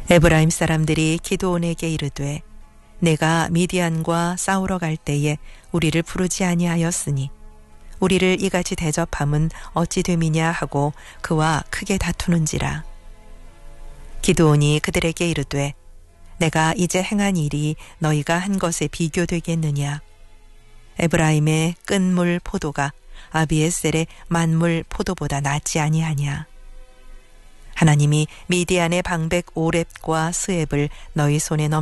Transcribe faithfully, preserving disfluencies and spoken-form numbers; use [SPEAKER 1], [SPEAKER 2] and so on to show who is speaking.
[SPEAKER 1] 에브라임 사람들이 기드온에게 이르되 내가 미디안과 싸우러 갈 때에 우리를 부르지 아니하였으니 우리를 이같이 대접함은 어찌 됨이냐 하고 그와 크게 다투는지라. 기드온이 그들에게 이르되 내가 이제 행한 일이 너희가 한 것에 비교되겠느냐. 에브라임의 끈물 포도가 아비에셀의 만물 포도보다 낫지 아니하냐. 하나님이 미디안의 방백 오렙과 스앱을 너희 손에